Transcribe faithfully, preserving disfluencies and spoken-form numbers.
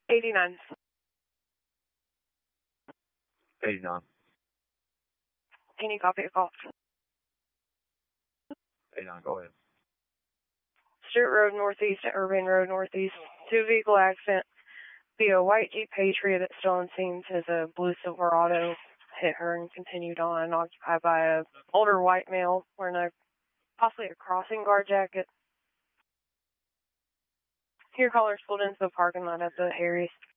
eighty-nine. eighty-nine. Can you copy a call? eighty-nine, go ahead. Stewart Road Northeast to Irving Road Northeast. Two vehicle accident. Be a white Jeep Patriot that's still on scene says a blue Silverado hit her and continued on, occupied by a older white male wearing a possibly a crossing guard jacket. Your caller's pulled into the parking lot at the Harry's.